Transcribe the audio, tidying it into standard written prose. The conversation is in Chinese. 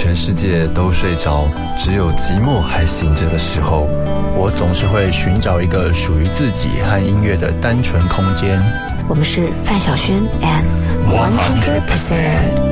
全世界都睡着，只有寂寞还醒着的时候， 我总是会寻找一个属于自己和音乐的单纯空间。 我们是范晓萱 and 100%。